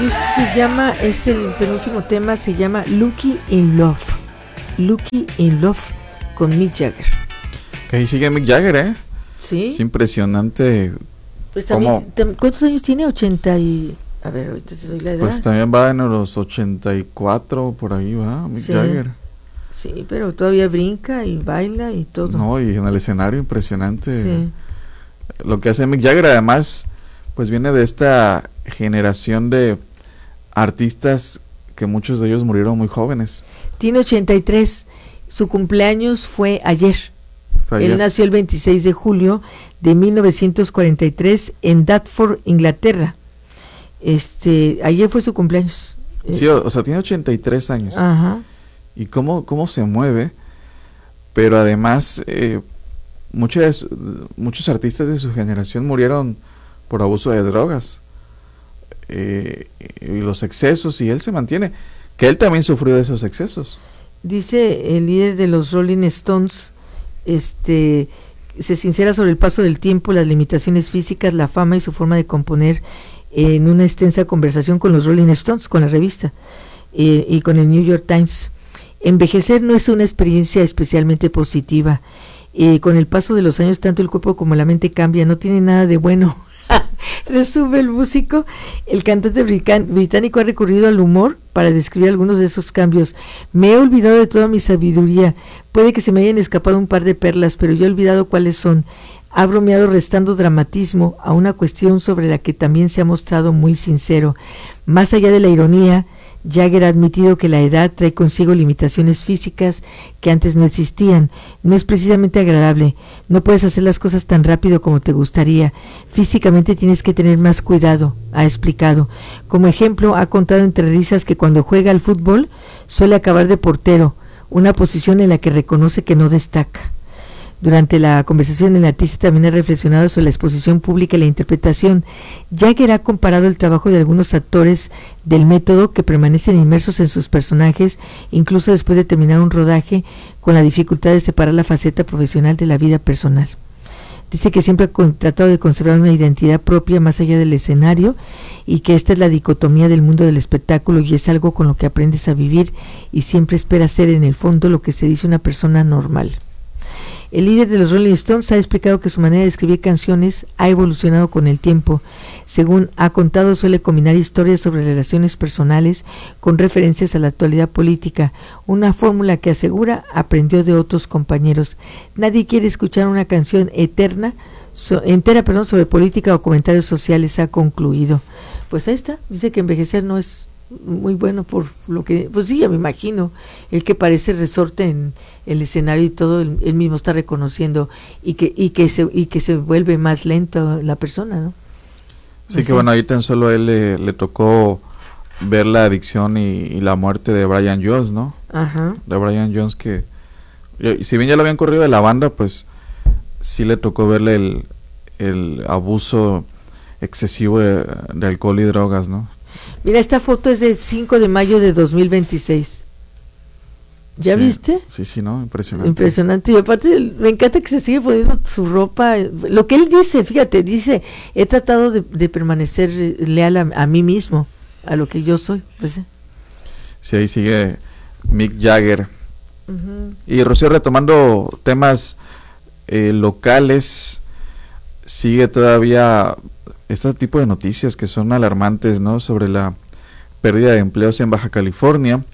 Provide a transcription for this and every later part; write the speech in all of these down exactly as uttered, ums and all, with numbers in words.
Y este se llama, es el penúltimo tema, se llama Lucky in Love. Lucky in Love con Mick Jagger. Que ahí sigue Mick Jagger, ¿eh? Sí. Es impresionante. Pues también, tam, ¿cuántos años tiene? ochenta y... A ver, ahorita te doy la edad. Pues también va en los ochenta y cuatro, por ahí va, Mick sí. Jagger. Sí, pero todavía brinca y baila y todo. No, y en el escenario impresionante. Sí. Lo que hace Mick Jagger, además, pues viene de esta generación de artistas que muchos de ellos murieron muy jóvenes. Tiene ochenta y tres. Su cumpleaños fue ayer. Fue ayer. Él nació el veintiséis de julio de mil novecientos cuarenta y tres en Dartford, Inglaterra. Este, ayer fue su cumpleaños. Sí, o, o sea, tiene ochenta y tres años. Ajá. Y cómo, cómo se mueve, pero además eh, muchos, muchos artistas de su generación murieron por abuso de drogas eh, y los excesos, y él se mantiene, que él también sufrió de esos excesos. Dice el líder de los Rolling Stones, este, se sincera sobre el paso del tiempo, las limitaciones físicas, la fama y su forma de componer en una extensa conversación con los Rolling Stones, con la revista eh, y con el New York Times. Envejecer no es una experiencia especialmente positiva. Eh, con el paso de los años, tanto el cuerpo como la mente cambia, no tiene nada de bueno. Resume el músico. El cantante británico ha recurrido al humor para describir algunos de esos cambios. Me he olvidado de toda mi sabiduría. Puede que se me hayan escapado un par de perlas, pero yo he olvidado cuáles son. Ha bromeado restando dramatismo a una cuestión sobre la que también se ha mostrado muy sincero. Más allá de la ironía, Jagger ha admitido que la edad trae consigo limitaciones físicas que antes no existían. No es precisamente agradable. No puedes hacer las cosas tan rápido como te gustaría. Físicamente tienes que tener más cuidado, ha explicado. Como ejemplo, ha contado entre risas que cuando juega al fútbol suele acabar de portero, una posición en la que reconoce que no destaca. Durante la conversación, el artista también ha reflexionado sobre la exposición pública y la interpretación. Jagger ha comparado el trabajo de algunos actores del método que permanecen inmersos en sus personajes, incluso después de terminar un rodaje, con la dificultad de separar la faceta profesional de la vida personal. Dice que siempre ha tratado de conservar una identidad propia más allá del escenario y que esta es la dicotomía del mundo del espectáculo y es algo con lo que aprendes a vivir y siempre esperas ser en el fondo lo que se dice una persona normal. El líder de los Rolling Stones ha explicado que su manera de escribir canciones ha evolucionado con el tiempo. Según ha contado, suele combinar historias sobre relaciones personales con referencias a la actualidad política, una fórmula que asegura aprendió de otros compañeros. Nadie quiere escuchar una canción eterna, so, entera perdón, sobre política o comentarios sociales, ha concluido. Pues ahí está, dice que envejecer no es muy bueno por lo que, pues sí, ya me imagino, el que parece resorte en el escenario y todo, él, él mismo está reconociendo y que y que se y que se vuelve más lento la persona, ¿no? Sí, Así. que bueno, ahí tan solo a él le, le tocó ver la adicción y, y la muerte de Brian Jones, ¿no? Ajá. De Brian Jones, que si bien ya lo habían corrido de la banda, pues sí le tocó verle el, el abuso excesivo de, de alcohol y drogas, ¿no? Mira, esta foto es del cinco de mayo de dos mil veintiséis. ¿Ya sí, viste? Sí, sí, ¿no? Impresionante. Impresionante. Y aparte, me encanta que se sigue poniendo su ropa. Lo que él dice, fíjate, dice, he tratado de, de permanecer leal a, a mí mismo, a lo que yo soy. Pues, ¿eh? Sí, ahí sigue Mick Jagger. Uh-huh. Y Rocío, retomando temas eh, locales, sigue todavía este tipo de noticias que son alarmantes, ¿no? Sobre la pérdida de empleos en Baja California.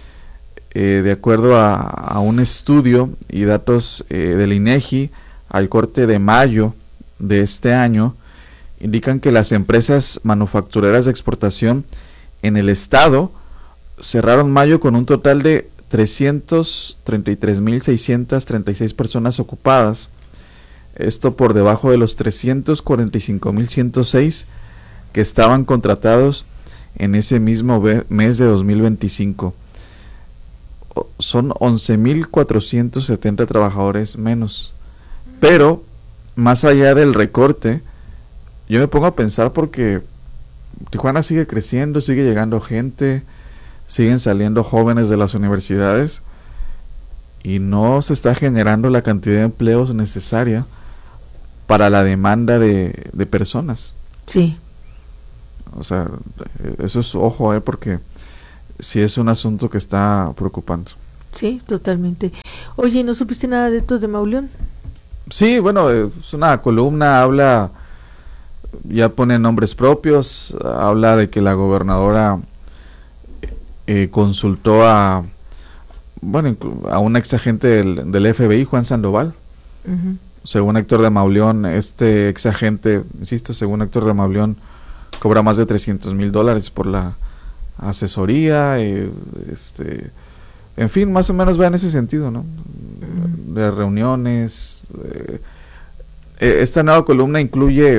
Eh, de acuerdo a, a un estudio y datos eh, del INEGI al corte de mayo de este año, indican que las empresas manufactureras de exportación en el estado cerraron mayo con un total de trescientos treinta y tres mil seiscientas treinta y seis personas ocupadas. Esto por debajo de los trescientos cuarenta y cinco mil ciento seis que estaban contratados en ese mismo mes de dos mil veinticinco. Son once mil cuatrocientos setenta trabajadores menos. Pero, más allá del recorte, yo me pongo a pensar porque Tijuana sigue creciendo, sigue llegando gente, siguen saliendo jóvenes de las universidades y no se está generando la cantidad de empleos necesaria para la demanda de, de personas. Sí. O sea, eso es ojo, eh, porque sí es un asunto que está preocupando. Sí, totalmente. Oye, ¿no supiste nada de esto de Mauleón? Sí, bueno, es una columna, habla, ya pone nombres propios, habla de que la gobernadora eh, consultó a, bueno, a un ex agente del, del F B I, Juan Sandoval. Uh-huh. Según Héctor de Mauleón, este ex agente, insisto, según Héctor de Mauleón, cobra más de trescientos mil dólares por la asesoría, eh, este, en fin, más o menos va en ese sentido, ¿no? Uh-huh. De reuniones. Eh, esta nueva columna incluye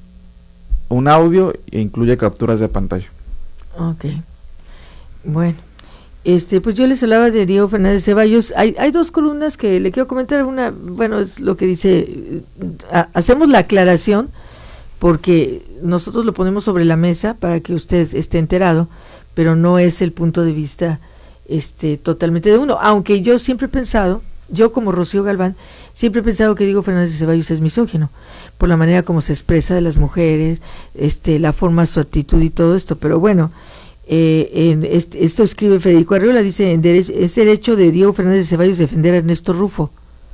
un audio e incluye capturas de pantalla. Ok. Bueno, este, pues yo les hablaba de Diego Fernández Ceballos. Hay, hay dos columnas que le quiero comentar. Una, bueno, es lo que dice, a, hacemos la aclaración porque nosotros lo ponemos sobre la mesa para que usted esté enterado, pero no es el punto de vista este totalmente de uno. Aunque yo siempre he pensado, yo como Rocío Galván, siempre he pensado que Diego Fernández Ceballos es misógino, por la manera como se expresa de las mujeres, este, la forma, su actitud y todo esto. Pero bueno, Eh, en este, esto escribe Federico Arriola, dice, en derecho, es derecho de Diego Fernández Ceballos defender a Ernesto Rufo.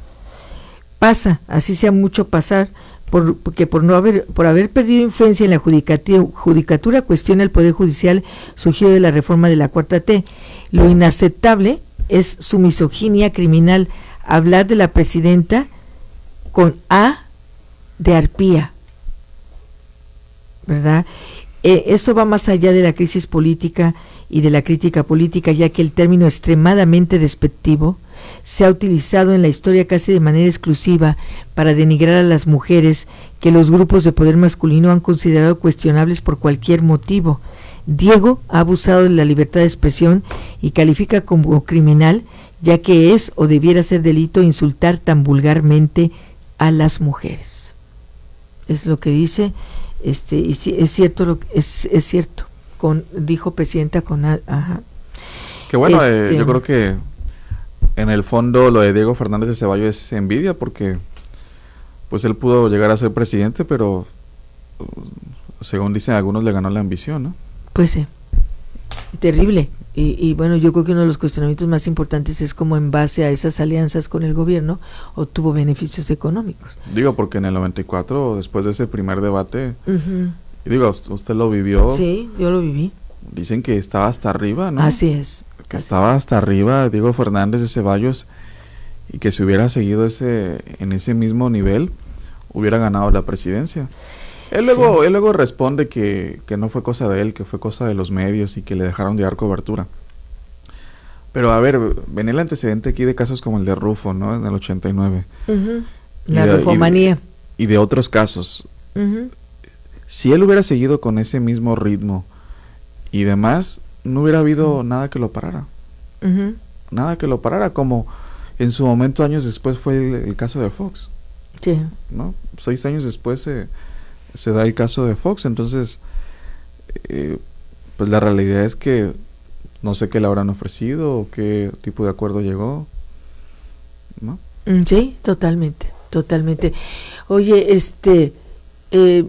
Pasa, así sea mucho pasar, por, porque por no haber, por haber perdido influencia en la judicatura, cuestiona el Poder Judicial su giro de la reforma de la Cuarta T. Lo inaceptable es su misoginia criminal, hablar de la presidenta con A de arpía, ¿verdad? Eh, esto va más allá de la crisis política y de la crítica política, ya que el término extremadamente despectivo se ha utilizado en la historia casi de manera exclusiva para denigrar a las mujeres que los grupos de poder masculino han considerado cuestionables por cualquier motivo. Diego ha abusado de la libertad de expresión y califica como criminal, ya que es o debiera ser delito insultar tan vulgarmente a las mujeres. Es lo que dice. Este, y sí, es cierto, lo, es, es cierto, con, dijo presidenta con a, ajá. Que bueno, este, eh, yo creo que en el fondo lo de Diego Fernández de Ceballos es envidia, porque pues él pudo llegar a ser presidente, pero según dicen algunos le ganó la ambición, ¿no? Pues sí, terrible. Y, y bueno, yo creo que uno de los cuestionamientos más importantes es cómo en base a esas alianzas con el gobierno obtuvo beneficios económicos. Digo, porque en el noventa y cuatro, después de ese primer debate, uh-huh. digo, usted lo vivió. Sí, yo lo viví. Dicen que estaba hasta arriba, ¿no? Así es. Que así estaba hasta arriba Diego Fernández de Ceballos, y que si hubiera seguido ese en ese mismo nivel, hubiera ganado la presidencia. Él luego, sí. él luego responde que, que no fue cosa de él, que fue cosa de los medios y que le dejaron de dar cobertura. Pero a ver, ven el antecedente aquí de casos como el de Rufo, ¿no? En el ochenta y nueve. Uh-huh. La de, rufomanía. Y de, y de otros casos. Uh-huh. Si él hubiera seguido con ese mismo ritmo y demás, no hubiera habido uh-huh. nada que lo parara. Uh-huh. Nada que lo parara, como en su momento, años después, fue el, el caso de Fox. Sí. ¿No? Seis años después se... Eh, se da el caso de Fox. Entonces eh, pues la realidad es que no sé qué le habrán ofrecido o qué tipo de acuerdo llegó, ¿no? Sí, totalmente, totalmente. Oye, este eh,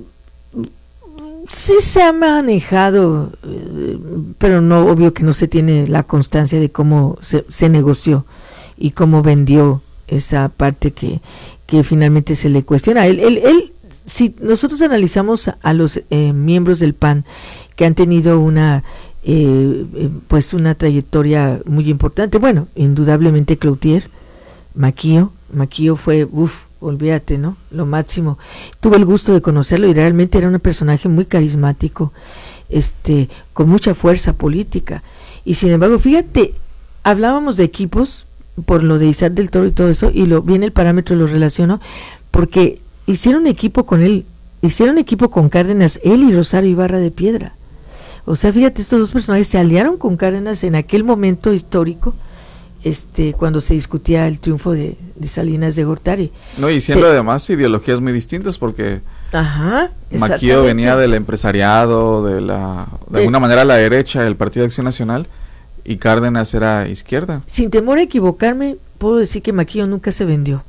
sí se ha manejado, eh, pero no, obvio que no se tiene la constancia de cómo se, se negoció y cómo vendió esa parte que, que finalmente se le cuestiona. Él, él, él si nosotros analizamos a, a los eh, miembros del P A N que han tenido una eh, eh, pues una trayectoria muy importante, bueno, indudablemente Cloutier, Maquillo, Maquillo fue, uff, olvídate, ¿no? Lo máximo. Tuve el gusto de conocerlo y realmente era un personaje muy carismático, este, con mucha fuerza política. Y sin embargo, fíjate, hablábamos de equipos por lo de Isaac del Toro y todo eso, y lo viene el parámetro, lo relaciono, porque hicieron equipo con él, hicieron equipo con Cárdenas, él y Rosario Ibarra de Piedra. O sea, fíjate, estos dos personajes se aliaron con Cárdenas en aquel momento histórico, este, cuando se discutía el triunfo de, de Salinas de Gortari. No, y siendo se, además ideologías muy distintas, porque ajá, Maquillo venía del empresariado, de la, de alguna eh, manera la derecha del Partido de Acción Nacional, y Cárdenas era izquierda. Sin temor a equivocarme, puedo decir que Maquillo nunca se vendió.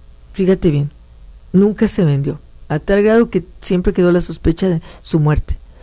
Fíjate bien, nunca se vendió, a tal grado que siempre quedó la sospecha de su muerte.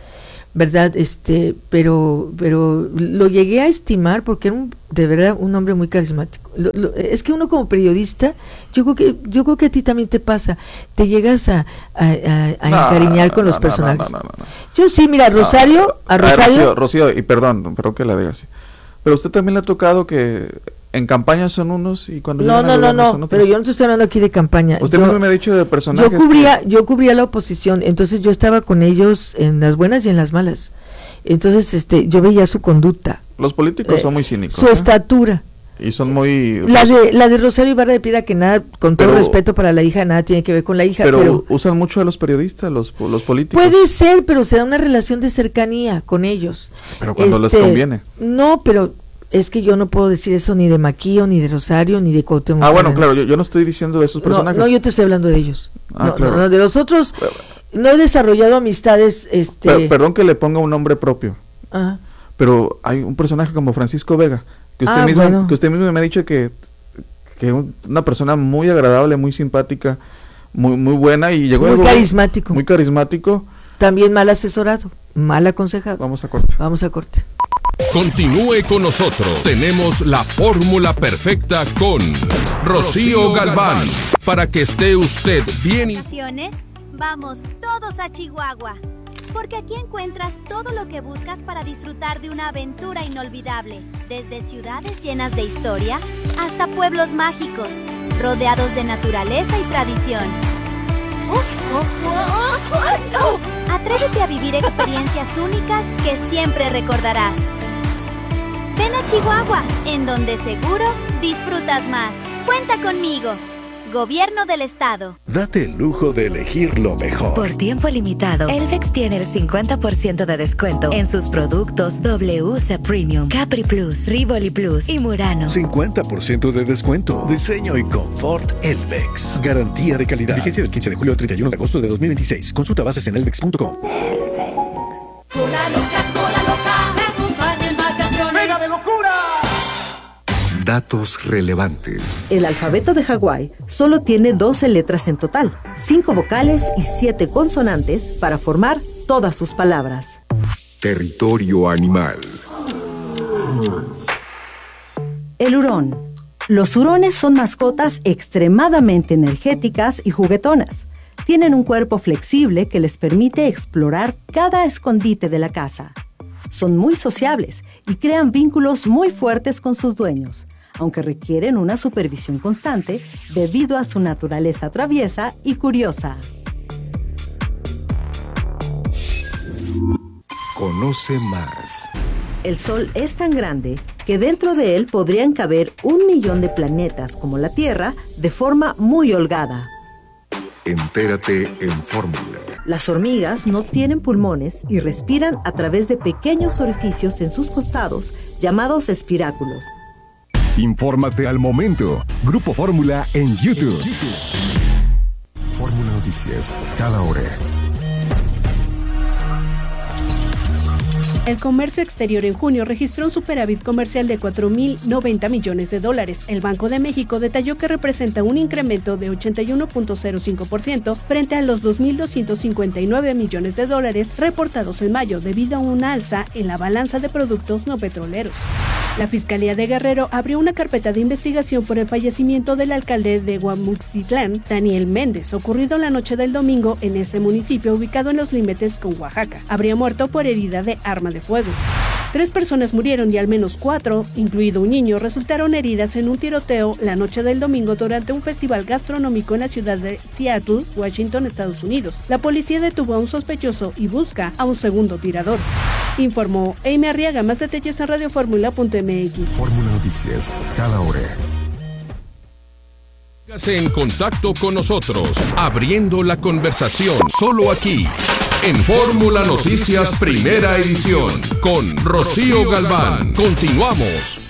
¿verdad? Este, pero, pero lo llegué a estimar porque era un, de verdad un hombre muy carismático. Lo, lo, es que uno como periodista, yo creo que, yo creo que a ti también te pasa, te llegas a, a, a, a no, encariñar no, con no, los no, personajes. No, no, no, no, no. Yo sí, mira, Rosario, no, a Rosario. A Rocío, Rocío, y perdón, perdón que la diga así. Pero a usted también le ha tocado que en campaña son unos y cuando no no no no pero yo no estoy hablando aquí de campaña. Usted yo, mismo me ha dicho de personajes. Yo cubría que... yo cubría la oposición, entonces yo estaba con ellos en las buenas y en las malas. Entonces este yo veía su conducta. Los políticos eh, son muy cínicos. Su ¿eh? estatura. Y son muy la de la de Rosario Ibarra de Piedra, que nada, con todo pero, respeto para la hija, nada tiene que ver con la hija, pero, pero usan mucho a los periodistas, los los políticos. Puede ser, pero se da una relación de cercanía con ellos. Pero cuando este, les conviene. No, pero es que yo no puedo decir eso ni de Maquillo, ni de Rosario, ni de Cuauhtémoc. Ah, bueno, claro, yo, yo no estoy diciendo de esos personajes. No, no, yo te estoy hablando de ellos. Ah, no, claro. no, de los otros, pero, no he desarrollado amistades. Este... Per, perdón que le ponga un nombre propio. Ajá. Pero hay un personaje como Francisco Vega, que usted, ah, mismo, bueno. que usted mismo me ha dicho que, que una persona muy agradable, muy simpática, muy, muy buena y llegó... Muy algo, carismático. Muy carismático. También mal asesorado, mal aconsejado. Vamos a corte. Vamos a corte. Continúe con nosotros. Tenemos la fórmula perfecta con Rocío Galván para que esté usted bien. Vamos todos a Chihuahua, porque aquí encuentras todo lo que buscas para disfrutar de una aventura inolvidable, desde ciudades llenas de historia hasta pueblos mágicos, rodeados de naturaleza y tradición. Atrévete a vivir experiencias únicas que siempre recordarás. Ven a Chihuahua, en donde seguro disfrutas más. Cuenta conmigo. Gobierno del Estado. Date el lujo de elegir lo mejor. Por tiempo limitado, Elvex tiene el cincuenta por ciento de descuento en sus productos W C Premium, Capri Plus, Rivoli Plus y Murano. cincuenta por ciento de descuento. Diseño y confort Elvex. Garantía de calidad. Vigencia del quince de julio al treinta y uno de agosto de dos mil veintiséis. Consulta bases en elvex punto com. Elvex. Cola loca, cola loca. Te acompaña en vacaciones. ¡Venga de locura! Datos relevantes. El alfabeto de Hawái solo tiene doce letras en total, cinco vocales y siete consonantes para formar todas sus palabras. Territorio animal. El hurón. Los hurones son mascotas extremadamente energéticas y juguetonas. Tienen un cuerpo flexible que les permite explorar cada escondite de la casa. Son muy sociables y crean vínculos muy fuertes con sus dueños, aunque requieren una supervisión constante debido a su naturaleza traviesa y curiosa. Conoce más. El Sol es tan grande que dentro de él podrían caber un millón de planetas como la Tierra de forma muy holgada. Entérate en Fórmula. Las hormigas no tienen pulmones y respiran a través de pequeños orificios en sus costados llamados espiráculos. Infórmate al momento. Grupo Fórmula en YouTube. Fórmula Noticias, cada hora. El comercio exterior en junio registró un superávit comercial de cuatro mil noventa millones de dólares. El Banco de México detalló que representa un incremento de ochenta y uno punto cero cinco por ciento frente a los dos mil doscientos cincuenta y nueve millones de dólares reportados en mayo debido a una alza en la balanza de productos no petroleros. La Fiscalía de Guerrero abrió una carpeta de investigación por el fallecimiento del alcalde de Guamuxitlán, Daniel Méndez, ocurrido la noche del domingo en ese municipio ubicado en los límites con Oaxaca. Habría muerto por herida de arma de fuego. Tres personas murieron y al menos cuatro, incluido un niño, resultaron heridas en un tiroteo la noche del domingo durante un festival gastronómico en la ciudad de Seattle, Washington, Estados Unidos. La policía detuvo a un sospechoso y busca a un segundo tirador. Informó Amy Arriaga. Más detalles en radio fórmula punto m x. Fórmula Noticias, cada hora. Póngase en contacto con nosotros, abriendo la conversación, solo aquí, en Fórmula Noticias Primera Edición, con Rocío Galván. Continuamos.